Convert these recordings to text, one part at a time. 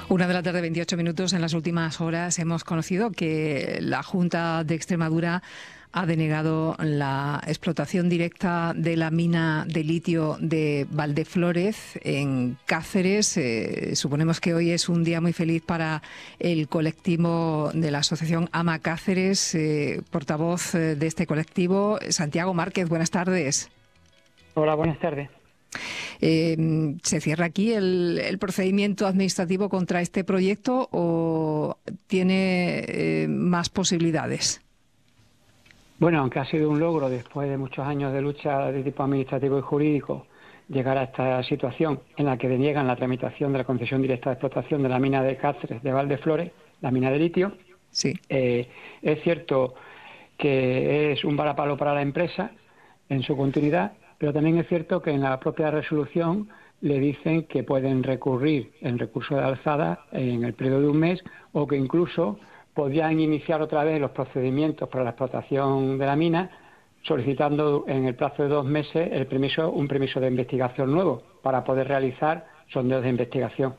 1 de la tarde, 28 minutos. En las últimas horas hemos conocido que la Junta de Extremadura ha denegado la explotación directa de la mina de litio de Valdeflórez en Cáceres. Suponemos que hoy es un día muy feliz para el colectivo de la asociación Ama Cáceres. Portavoz de este colectivo, Santiago Márquez, buenas tardes. Hola, buenas tardes. ¿Se cierra aquí el procedimiento administrativo contra este proyecto o tiene más posibilidades? Bueno, aunque ha sido un logro después de muchos años de lucha de tipo administrativo y jurídico llegar a esta situación en la que deniegan la tramitación de la concesión directa de explotación de la mina de Cáceres de Valdeflórez, la mina de litio, sí. Es cierto que es un varapalo para la empresa en su continuidad, pero también es cierto que en la propia resolución le dicen que pueden recurrir en recurso de alzada en el periodo de un mes o que incluso podrían iniciar otra vez los procedimientos para la explotación de la mina solicitando en el plazo de 2 meses un permiso de investigación nuevo para poder realizar sondeos de investigación.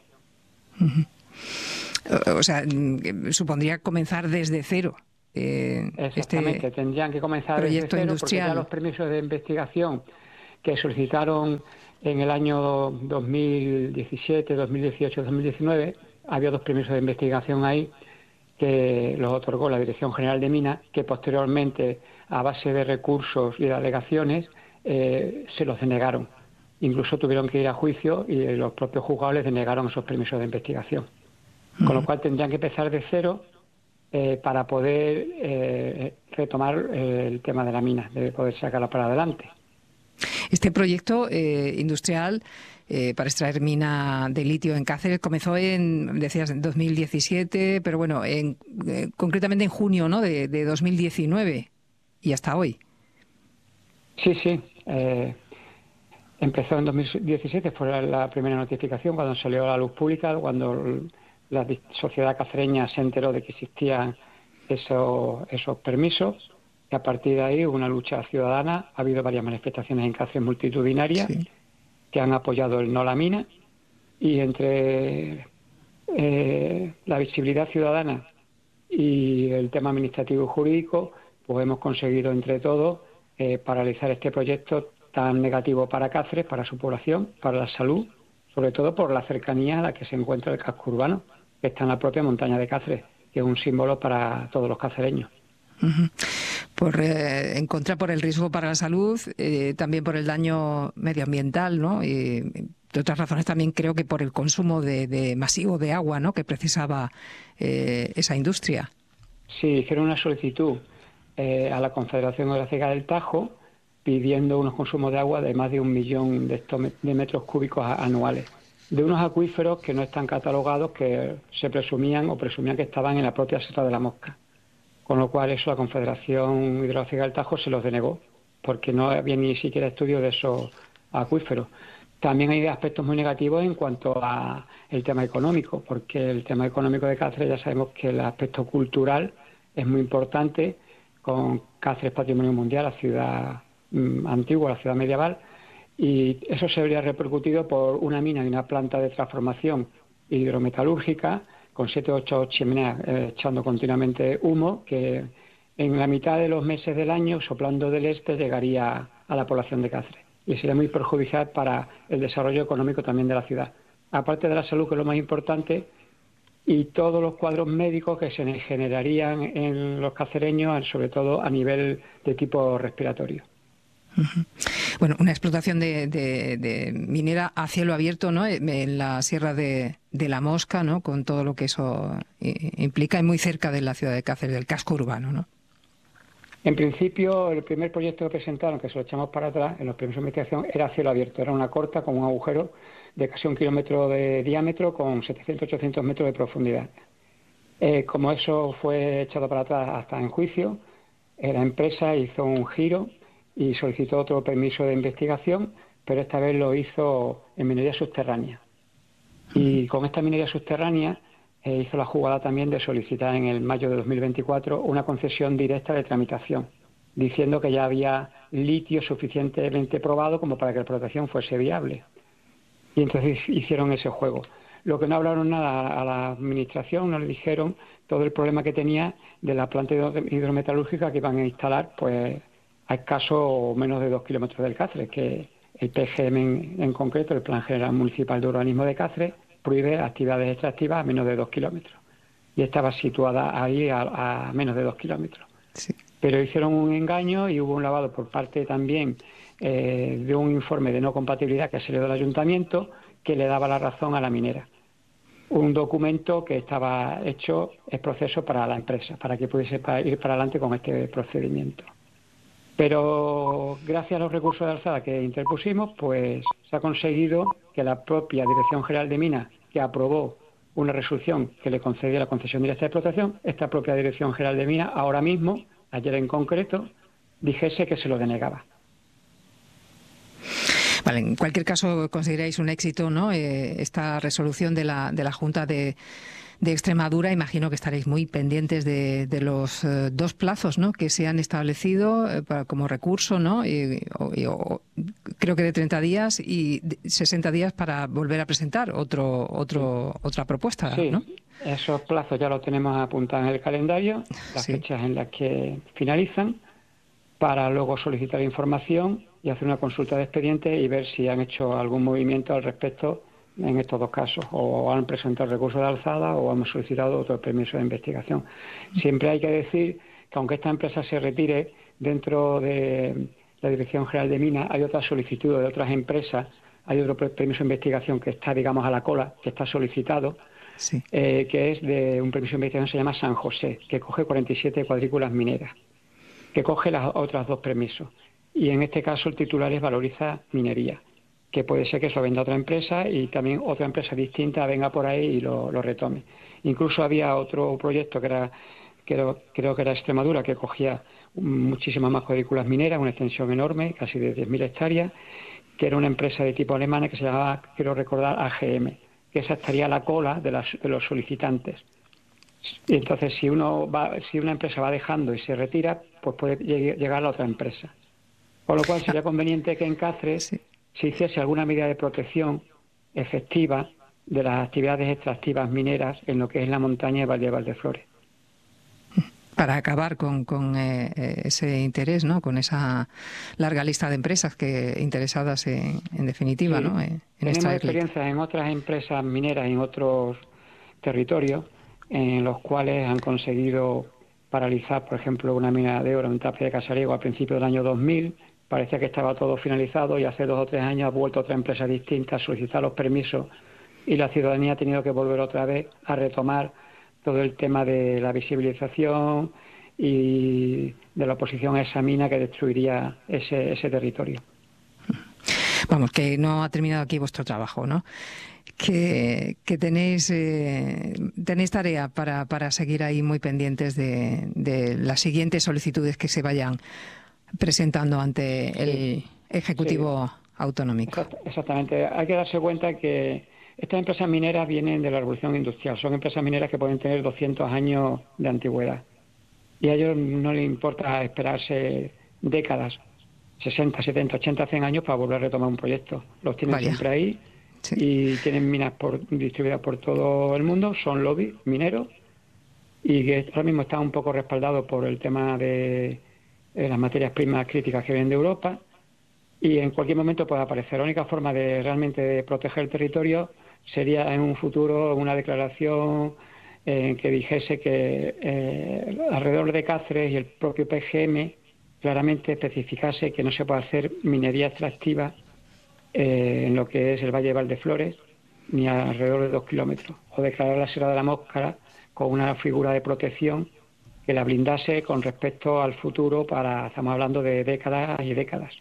O sea, supondría comenzar desde cero. Exactamente, tendrían que comenzar desde cero industrial. Porque ya los permisos de investigación que solicitaron en el año 2017, 2018, 2019, había 2 permisos de investigación ahí que los otorgó la Dirección General de Minas, que posteriormente, a base de recursos y de alegaciones, se los denegaron. Incluso tuvieron que ir a juicio y los propios juzgados les denegaron esos permisos de investigación. Con lo cual tendrían que empezar de cero para poder retomar el tema de la mina, de poder sacarla para adelante. Este proyecto industrial para extraer mina de litio en Cáceres comenzó decías, en 2017, pero bueno, concretamente en junio, ¿no?, de 2019 y hasta hoy. Sí. Empezó en 2017, fue la primera notificación cuando salió a la luz pública, cuando la sociedad cacereña se enteró de que existían esos permisos. Y a partir de ahí hubo una lucha ciudadana, ha habido varias manifestaciones en Cáceres multitudinarias que han apoyado el no a la mina, y entre la visibilidad ciudadana y el tema administrativo y jurídico, pues hemos conseguido entre todos paralizar este proyecto tan negativo para Cáceres, para su población, para la salud, sobre todo por la cercanía a la que se encuentra el casco urbano, que está en la propia montaña de Cáceres, que es un símbolo para todos los cacereños. En contra por el riesgo para la salud, también por el daño medioambiental, ¿no? Y de otras razones también creo que por el consumo masivo de agua, ¿no?, que precisaba esa industria. Sí, hicieron una solicitud a la Confederación Hidrográfica del Tajo pidiendo unos consumos de agua de más de 1 millón de metros cúbicos anuales, de unos acuíferos que no están catalogados, que se presumían que estaban en la propia Sierra de la Mosca. Con lo cual eso la Confederación Hidrográfica del Tajo se los denegó, porque no había ni siquiera estudio de esos acuíferos. También hay aspectos muy negativos en cuanto a el tema económico, porque el tema económico de Cáceres ya sabemos que el aspecto cultural es muy importante, con Cáceres Patrimonio Mundial, la ciudad antigua, la ciudad medieval, y eso se habría repercutido por una mina y una planta de transformación hidrometalúrgica con 7 o 8 chimeneas echando continuamente humo, que en la mitad de los meses del año, soplando del este, llegaría a la población de Cáceres y sería muy perjudicial para el desarrollo económico también de la ciudad. Aparte de la salud, que es lo más importante, y todos los cuadros médicos que se generarían en los cacereños, sobre todo a nivel de tipo respiratorio. Bueno, una explotación de minera a cielo abierto, ¿no?, en la Sierra de la Mosca, ¿no?, con todo lo que eso implica, y muy cerca de la ciudad de Cáceres, del casco urbano, ¿no? En principio, el primer proyecto que presentaron, que se lo echamos para atrás, en los permisos de investigación, era a cielo abierto, era una corta con un agujero de casi 1 kilómetro de diámetro con 700-800 metros de profundidad. Como eso fue echado para atrás hasta en juicio, la empresa hizo un giro y solicitó otro permiso de investigación, pero esta vez lo hizo en minería subterránea. Y con esta minería subterránea hizo la jugada también de solicitar en el mayo de 2024 una concesión directa de tramitación, diciendo que ya había litio suficientemente probado como para que la explotación fuese viable. Y entonces hicieron ese juego. Lo que no hablaron nada a la administración, no le dijeron todo el problema que tenía de la planta hidrometalúrgica que iban a instalar pues a escaso menos de 2 kilómetros del Cáceres, que el PGM en concreto, el Plan General Municipal de Urbanismo de Cáceres, prohíbe actividades extractivas a menos de 2 kilómetros. Y estaba situada ahí a menos de 2 kilómetros. Sí. Pero hicieron un engaño y hubo un lavado por parte también de un informe de no compatibilidad que salió del ayuntamiento que le daba la razón a la minera. Un documento que estaba hecho, es proceso para la empresa, para que pudiese ir para adelante con este procedimiento. Pero gracias a los recursos de alzada que interpusimos, pues se ha conseguido que la propia Dirección General de Minas, que aprobó una resolución que le concedía la concesión directa de explotación, esta propia Dirección General de Minas, ahora mismo, ayer en concreto, dijese que se lo denegaba. Vale, en cualquier caso, consideráis un éxito, ¿no? Esta resolución de la Junta de Extremadura. Imagino que estaréis muy pendientes de los 2 plazos, ¿no?, que se han establecido como recurso, ¿no? Creo que de 30 días y 60 días para volver a presentar otra propuesta, sí, ¿no? Esos plazos ya los tenemos apuntados en el calendario, las fechas en las que finalizan, para luego solicitar información y hacer una consulta de expediente y ver si han hecho algún movimiento al respecto en estos 2 casos, o han presentado recursos de alzada o hemos solicitado otro permiso de investigación. Siempre hay que decir que aunque esta empresa se retire, dentro de la Dirección General de Minas hay otras solicitudes de otras empresas, hay otro permiso de investigación que está, digamos, a la cola, que está solicitado, que es de un permiso de investigación que se llama San José, que coge 47 cuadrículas mineras, que coge las otras 2 permisos. Y en este caso el titular es Valoriza Minería, que puede ser que se lo venda otra empresa y también otra empresa distinta venga por ahí y lo retome. Incluso había otro proyecto que era, creo que era Extremadura, que cogía muchísimas más cuadrículas mineras, una extensión enorme, casi de 10.000 hectáreas, que era una empresa de tipo alemana que se llamaba, quiero recordar, AGM, que esa estaría a la cola de los solicitantes. Y entonces, si una empresa va dejando y se retira, pues puede llegar a la otra empresa. Con lo cual sería conveniente que en Cáceres se hiciese alguna medida de protección efectiva de las actividades extractivas mineras en lo que es la montaña de Valle de Valdeflores. Para acabar con ese interés, ¿no?, con esa larga lista de empresas interesadas en definitiva, sí, ¿no?, en tenemos experiencias en otras empresas mineras en otros territorios en los cuales han conseguido paralizar, por ejemplo, una mina de oro en Tapia de Casariego a principios del año 2000. Parecía que estaba todo finalizado y hace 2 o 3 años ha vuelto otra empresa distinta a solicitar los permisos y la ciudadanía ha tenido que volver otra vez a retomar todo el tema de la visibilización y de la oposición a esa mina que destruiría ese territorio. Vamos, que no ha terminado aquí vuestro trabajo, ¿no? Que tenéis tarea para seguir ahí muy pendientes de las siguientes solicitudes que se vayan presentando ante el Ejecutivo Autonómico. Exactamente. Hay que darse cuenta que estas empresas mineras vienen de la revolución industrial. Son empresas mineras que pueden tener 200 años de antigüedad. Y a ellos no les importa esperarse décadas, 60, 70, 80, 100 años para volver a retomar un proyecto. Los tienen siempre ahí y tienen minas distribuidas por todo el mundo. Son lobbies mineros y que ahora mismo están un poco respaldados por el tema de las materias primas críticas que vienen de Europa, y en cualquier momento puede aparecer. La única forma de realmente proteger el territorio sería en un futuro una declaración que dijese que alrededor de Cáceres y el propio PGM claramente especificase que no se puede hacer minería extractiva en lo que es el Valle de Valdeflores ni alrededor de 2 kilómetros, o declarar la Sierra de la Moscara con una figura de protección que la blindase con respecto al futuro estamos hablando de décadas y décadas.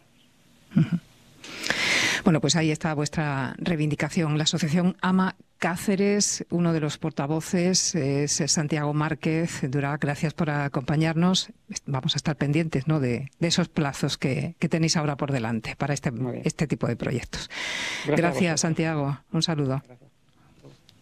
Bueno, pues ahí está vuestra reivindicación. La asociación AMA Cáceres, uno de los portavoces es Santiago Márquez Durac. Gracias por acompañarnos. Vamos a estar pendientes, ¿no?, de esos plazos que tenéis ahora por delante para este tipo de proyectos. Gracias, Santiago. Un saludo. Gracias.